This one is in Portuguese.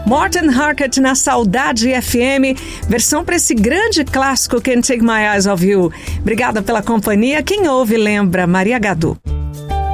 Morten Harket na Saudade FM, versão para esse grande clássico Can't Take My Eyes Off You. Obrigada pela companhia. Quem ouve lembra Maria Gadu.